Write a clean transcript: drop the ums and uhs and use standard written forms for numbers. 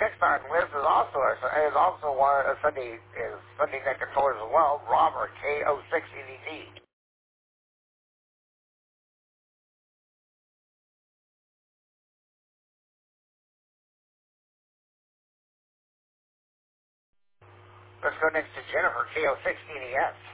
Kickstart Liz is also one of Sunday Net controllers as well. Robert KO6EDD. Let's go next to Jennifer KO6EDS.